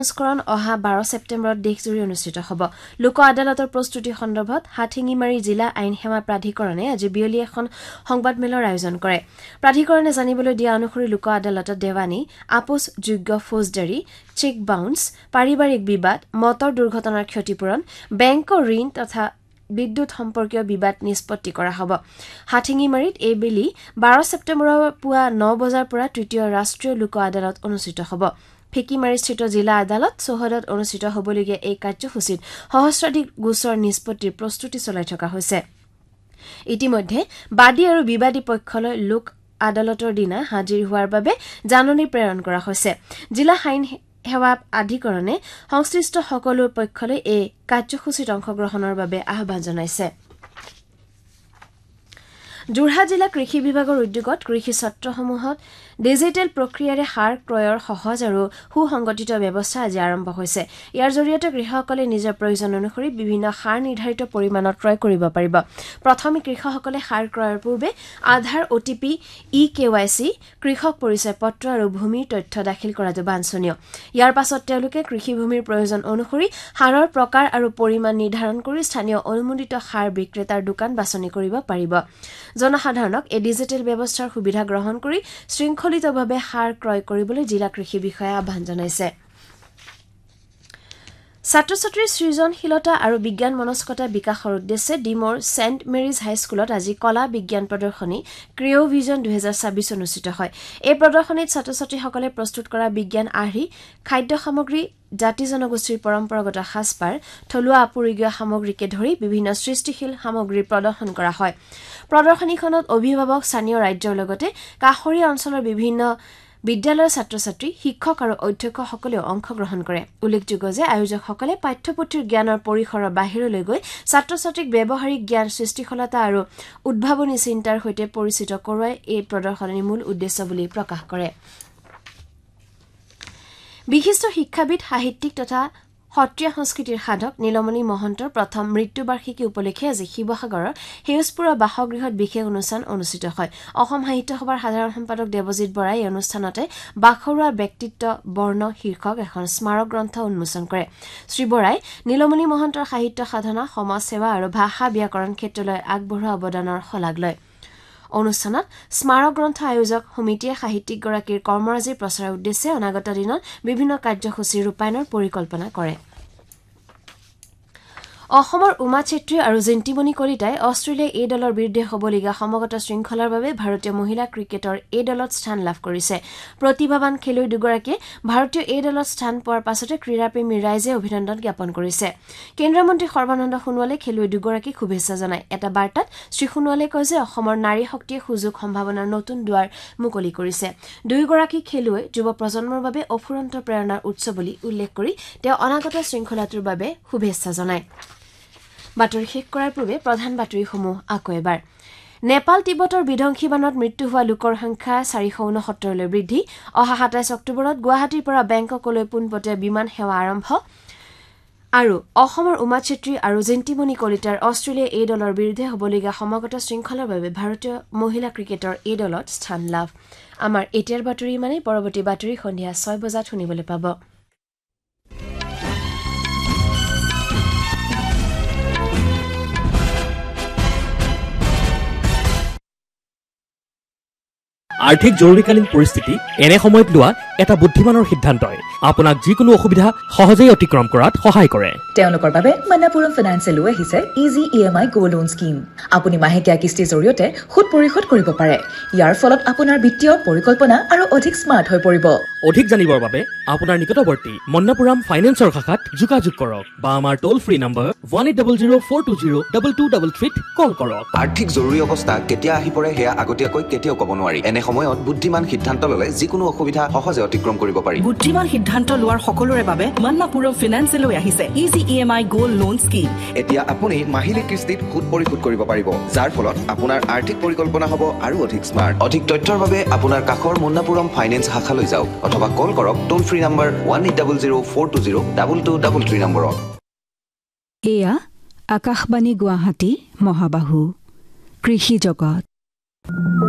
সংস্কৰণ অহা 12 ছেপ্টেম্বৰত দেশজুৰি অনুষ্ঠিত হ'ব। লোক আদালতৰ প্ৰস্তুতি সন্দৰ্ভত হাথিঙিমাৰী জিলা আইন সেৱা প্ৰাধিকৰণে আজি বিয়লি এখন সংবাদমেলৰ আয়োজন কৰে। প্ৰাধিকৰণে জানিবলৈ দিয়া অনুসৰি লোক আদালতত দেৱানী, আপোচযোগ্য ফৌজদাৰী, চেক বাউন্স, পাৰিবাৰিক বিবাদ, মটৰ দুৰ্ঘটনাৰ ক্ষতিপূৰণ, বেংকৰ ঋণ তথা বিদ্যুৎ সম্পৰ্কীয় বিবাদ নিষ্পত্তি কৰা হ'ব। হাথিঙিমাৰীত এইবেলি 12 ছেপ্টেম্বৰৰ পুৱা 9 বজাৰ পৰা তৃতীয় ৰাষ্ট্ৰীয় লোক আদালত অনুষ্ঠিত হ'ব। ফেকিমাৰীস্থিত জিলা আদালত চৌহদত অনুষ্ঠিত হ'বলগীয়া এই কাৰ্যসূচীত সহস্ৰাধিক গোচৰ নিষ্পত্তিৰ প্ৰস্তুতি চলাই থকা হৈছে। ইতিমধ্যে বাদী আৰু বিবাদী পক্ষলৈ লোক আদালতৰ দিনা হাজিৰ হোৱাৰ বাবে জাননী প্ৰেৰণ কৰা হৈছে। জিলা আইন সেৱা আধিকৰণে সংশ্লিষ্ট সকলো পক্ষলৈ এই কাৰ্যসূচীত অংশগ্ৰহণৰ বাবে আহ্বান জনাইছে। যোৰহাট জিলা কৃষি বিভাগৰ উদ্যোগত কৃষি ছত্ৰসমূহত ডিজিটেল প্ৰক্ৰিয়াৰে সাৰ ক্ৰয়ৰ সহজ আৰু সুসংগঠিত ব্যৱস্থা আজি আৰম্ভ হৈছে। ইয়াৰ জৰিয়তে কৃষকসকলে নিজৰ প্ৰয়োজন অনুসৰি বিভিন্ন সাৰ নিৰ্ধাৰিত পৰিমাণত ক্ৰয় কৰিব পাৰিব। প্ৰথমে কৃষকসকলে সাৰ ক্ৰয়ৰ পূৰ্বে আধাৰ, OTP, eKYC, কৃষক পৰিচয় পত্ৰ আৰু ভূমিৰ তথ্য দাখিল কৰাটো বাঞ্ছনীয়। ইয়াৰ পাছত তেওঁলোকে কৃষিভূমিৰ প্ৰয়োজন অনুসৰি সাৰৰ প্ৰকাৰ আৰু পৰিমাণ নিৰ্ধাৰণ কৰি স্থানীয় অনুমোদিত সাৰ বিক্ৰেতাৰ দোকান বাছনি কৰিব পাৰিব। জনসাধাৰণক এই ডিজিটেল ব্যৱস্থাৰ সুবিধা গ্ৰহণ কৰি শৃংখলিতভাৱে সাৰ ক্ৰয় কৰিবলৈ জিলা কৃষি বিষয়াই আহ্বান জনাইছে। ছাত্ৰ ছাত্ৰীৰ সৃজনশীলতা আৰু বিজ্ঞান মনস্কতা বিকাশৰ উদ্দেশ্যে ডিমোৰ ছেণ্ট মেৰিজ হাইস্কুলত আজি কলা বিজ্ঞান প্ৰদৰ্শনী ক্ৰিঅ' ভিজন 2026 অনুষ্ঠিত হয়। এই প্ৰদৰ্শনীত ছাত্ৰ ছাত্ৰীসকলে প্ৰস্তুত কৰা বিজ্ঞান আৰ্হি, খাদ্য সামগ্ৰী, জাতি জনগোষ্ঠীৰ পৰম্পৰাগত সাজপাৰ, থলুৱা আপুৰুগীয়া সামগ্ৰীকে ধৰি বিভিন্ন সৃষ্টিশীল সামগ্ৰী প্ৰদৰ্শন কৰা হয়। প্ৰদৰ্শনীখনত অভিভাৱক, স্থানীয় ৰাজ্যৰ লগতে কাষৰীয়া অঞ্চলৰ বিভিন্ন বিদ্যালয়ৰ ছাত্ৰ ছাত্ৰী, শিক্ষক আৰু অধ্যক্ষসকলেও অংশগ্ৰহণ কৰে। উল্লেখযোগ্য যে আয়োজকসকলে পাঠ্যপুথিৰ জ্ঞানৰ পৰিসৰৰ বাহিৰলৈ গৈ ছাত্ৰ ছাত্ৰীক ব্যৱহাৰিক জ্ঞান, সৃষ্টিশীলতা আৰু উদ্ভাৱনী চিন্তাৰ সৈতে পৰিচিত কৰোৱাই এই প্ৰদৰ্শনীৰ মূল উদ্দেশ্য বুলি প্ৰকাশ কৰে। বিশিষ্ট শিক্ষাবিদ, সাহিত্যিক তথা সত্ৰীয়া সংস্কৃতিৰ সাধক নীলমণি মহন্তৰ প্ৰথম মৃত্যুবাৰ্ষিকী উপলক্ষে আজি শিৱসাগৰৰ সেউজপুৰৰ বাসগৃহত বিশেষ অনুষ্ঠান অনুষ্ঠিত হয়। অসম সাহিত্য সভাৰ সাধাৰণ সম্পাদক দেৱজিৎ বৰাই এই অনুষ্ঠানতে বাখৰুৱা ব্যক্তিত্ব বৰ্ণ শীৰ্ষক এখন স্মাৰক গ্ৰন্থ উন্মোচন কৰে। শ্ৰী বৰাই নীলমণি মহন্তৰ সাহিত্য সাধনা, সমাজ সেৱা আৰু ভাষা ব্যাকৰণ ক্ষেত্ৰলৈ আগবঢ়োৱা অৱদানৰ শলাগ লয়। অনুষ্ঠানত স্মাৰক গ্ৰন্থ আয়োজক সমিতিয়ে সাহিত্যিকগৰাকীৰ কৰ্মৰাজিৰ প্ৰচাৰৰ উদ্দেশ্যে অনাগত দিনত বিভিন্ন কাৰ্যসূচী ৰূপায়ণৰ পৰিকল্পনা কৰে। অসমৰ উমা চেত্ৰী আৰু জিন্তিমণি কলিতাই অষ্ট্ৰেলিয়া এ দলৰ বিৰুদ্ধে হ'বলগীয়া সমগত শৃংখলাৰ বাবে ভাৰতীয় মহিলা ক্ৰিকেটৰ এ দলত স্থান লাভ কৰিছে। প্ৰতিভাৱান খেলুৱৈ দুগৰাকীয়ে ভাৰতীয় এ দলত স্থান পোৱাৰ পাছতে ক্ৰীড়াপ্ৰেমী ৰাইজে অভিনন্দন জ্ঞাপন কৰিছে। কেন্দ্ৰীয় মন্ত্ৰী সৰ্বানন্দ সোণোৱালে খেলুৱৈ দুগৰাকীক শুভেচ্ছা জনায়। এটা বাৰ্তাত শ্ৰী সোণোৱালে কয় যে অসমৰ নাৰী শক্তিয়ে সুযোগ সম্ভাৱনাৰ নতুন দুৱাৰ মুকলি কৰিছে। দুয়োগৰাকী খেলুৱৈ যুৱ প্ৰজন্মৰ বাবে অফুৰন্ত প্ৰেৰণাৰ উৎস বুলি উল্লেখ কৰি তেওঁ অনাগত শৃংখলাটোৰ বাবে শুভেচ্ছা জনায়। বাতৰি শেষ কৰাৰ পূৰ্বে প্ৰধান বাতৰিসমূহ আকৌ এবাৰ। নেপাল তিব্বতৰ বিধ্বংসী বানত মৃত্যু হোৱা লোকৰ সংখ্যা 469লৈ বৃদ্ধি। অহা 27 অক্টোবৰত গুৱাহাটীৰ পৰা বেংককলৈ পোনপটীয়া বিমান সেৱা আৰম্ভ। আৰু অসমৰ উমা চেত্ৰী আৰু জিন্তিমণি কলিতাৰ অষ্ট্ৰেলিয়া এ দলৰ বিৰুদ্ধে হ'বলগীয়া সমগত শৃংখলাৰ বাবে ভাৰতীয় মহিলা ক্ৰিকেটৰ এ দলত স্থান লাভ। আমাৰ এতিয়াৰ বাতৰি মানে, পৰৱৰ্তী বাতৰি সন্ধিয়া 6 বজাত শুনিবলৈ পাব। আৰ্থিক জৰুৰীকালীন পৰিস্থিতি এনে সময়ত লোৱা এটা বুদ্ধিমানৰ সিদ্ধান্তই আপোনাক যিকোনো অসুবিধা সহজেই অতিক্ৰম কৰাত সহায় কৰে। তেওঁলোকৰ বাবে মন্নাপুৰম ফাইনেন্সে লৈ আহিছে ইজি EMI গো লোন স্কিম। আপুনি মাহেকীয়া কিস্তিৰ জৰিয়তে সুদ পৰিশোধ কৰিব পাৰে। ইয়াৰ ফলত আপোনাৰ বিত্তীয় পৰিকল্পনা আৰু অধিক স্মাৰ্ট হৈ পৰিব। অধিক জানিবৰ বাবে আপোনাৰ নিকটৱৰ্তী মন্নাপুৰম ফাইনেন্সৰ শাখাত যোগাযোগ কৰক বা আমাৰ টোল ফ্ৰী নম্বৰ 1800-420-2233 কল কৰক। আৰ্থিক জৰুৰী অৱস্থা কেতিয়া আহি পৰে সেয়া আগতীয়াকৈ কেতিয়াও ক'ব নোৱাৰি। এনে সময়ত বুদ্ধিমান সিদ্ধান্ত ল'লে যিকোনো অসুবিধা সহজে অতিক্ৰম কৰিব পাৰি। বুদ্ধিমান সিদ্ধান্ত লোৱাৰ সকলোৰে বাবে মন্নাপুৰম ফাইনেন্সে লৈ আহিছে ইজি EMI গো লোন স্কিম। এতিয়া আপুনি মাহিলী কিস্তিত সুদ পৰিশোধ কৰিব পাৰিব, যাৰ ফলত আপোনাৰ আৰ্থিক পৰিকল্পনা হ'ব আৰু অধিক স্মাৰ্ট। অধিক তথ্যৰ বাবে আপোনাৰ কাষৰ মন্নাপুৰম ফাইনেন্স শাখালৈ যাওক অথবা কল কৰক টোল ফ্ৰী নম্বৰ 1800-420-2233 নম্বৰত। এয়া আকাশবাণী গুৱাহাটী মহাবাহু কৃষি জগত।